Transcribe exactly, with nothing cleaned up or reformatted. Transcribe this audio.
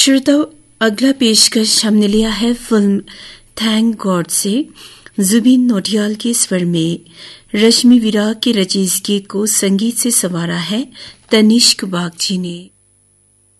श्रोताओं, अगला पेशकश हमने लिया है फिल्म थैंक गॉड से जुबिन नौटियाल के स्वर में। रश्मि विराग के रचित इस गीत को संगीत से संवारा है तनिष्क बागची ने।